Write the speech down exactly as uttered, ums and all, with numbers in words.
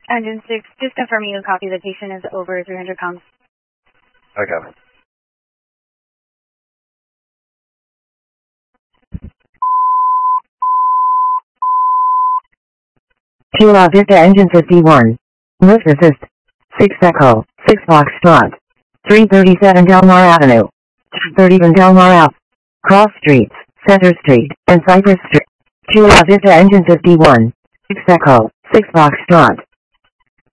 Engine six, just confirming you copy the patient is over three hundred pounds. Okay. Chula Vista Engine fifty-one. Lift assist. six Echo. six Foxtrot. three thirty-seven Delmar Avenue. two thirty-one Delmar Ave. Cross Streets, Center Street, and Cypress Street. Chula Vista Engine fifty-one. six Echo. six Foxtrot.